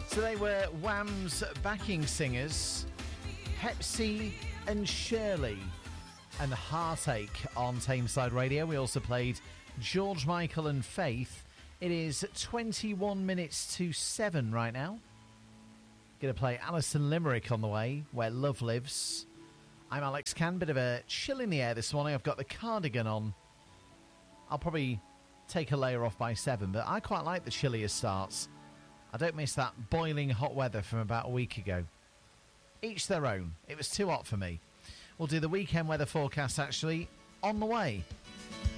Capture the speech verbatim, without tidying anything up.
So they were Wham's backing singers, Pepsi and Shirley, and Heartache on Tameside Radio. We also played George Michael and Faith. It is twenty-one minutes to seven right now. Going to play Alison Limerick on the way, Where Love Lives. I'm Alex Can. Bit of a chill in the air this morning. I've got the cardigan on. I'll probably take a layer off by seven, but I quite like the chillier starts. I don't miss that boiling hot weather from about a week ago. Each their own. It was too hot for me. We'll do the weekend weather forecast, actually, on the way.